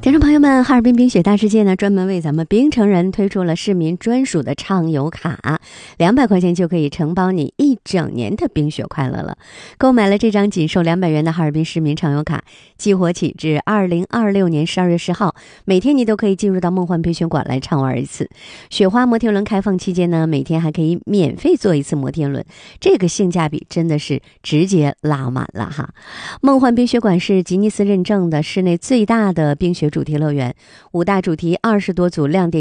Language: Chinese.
听众朋友们，哈尔滨冰雪大世界呢，专门为咱们冰城人推出了市民专属的畅游卡，200块钱就可以承包你1整年的冰雪快乐了。购买了这张仅售200元的哈尔滨市民畅游卡，激活起至2026年12月10号，每天你都可以进入到梦幻冰雪馆来畅玩一次。雪花摩天轮开放期间呢，每天还可以免费坐一次摩天轮，这个性价比真的是直接拉满了哈。梦幻冰雪馆是吉尼斯认证的室内最大的冰雪主题乐园，5大主题20多组亮点